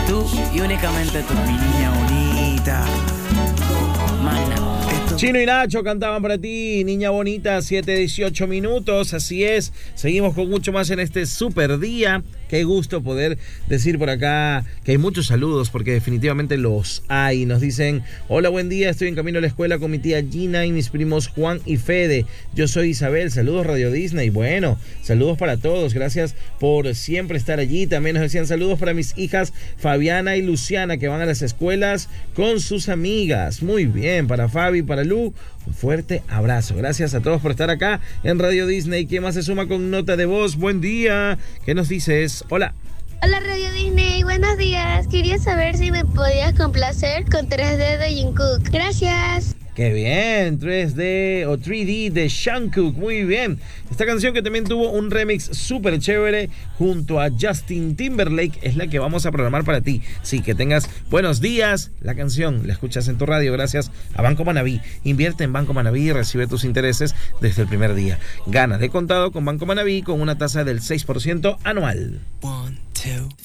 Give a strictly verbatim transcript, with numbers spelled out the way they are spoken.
Tú y únicamente tú, mi niña bonita. Magna. Chino y Nacho cantaban para ti, niña bonita, siete dieciocho minutos, así es. Seguimos con mucho más en este super día. Qué gusto poder decir por acá que hay muchos saludos, porque definitivamente los hay. Nos dicen, hola, buen día, estoy en camino a la escuela con mi tía Gina y mis primos Juan y Fede. Yo soy Isabel, saludos Radio Disney. Bueno, saludos para todos, gracias por siempre estar allí. También nos decían saludos para mis hijas Fabiana y Luciana, que van a las escuelas con sus amigas. Muy bien, para Fabi, para Lu, un fuerte abrazo. Gracias a todos por estar acá en Radio Disney. ¿Quién más se suma con nota de voz? Buen día, ¿qué nos dices? Hola. Hola Radio Disney, buenos días. Quería saber si me podías complacer con tres D de Jungkook. Gracias. Qué bien, tres D o tres D de Jungkook, muy bien. Esta canción que también tuvo un remix súper chévere junto a Justin Timberlake es la que vamos a programar para ti. Sí, que tengas buenos días. La canción la escuchas en tu radio gracias a Banco Manaví. Invierte en Banco Manaví y recibe tus intereses desde el primer día. Gana de contado con Banco Manaví con una tasa del seis por ciento anual. One, two,